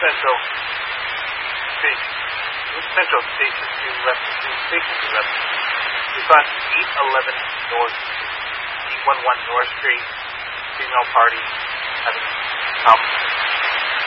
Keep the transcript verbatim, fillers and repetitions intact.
Central Station. North Central Station two left to Station two left. It's on eight eleven North Street. eight eleven North Street. Female party having a conference.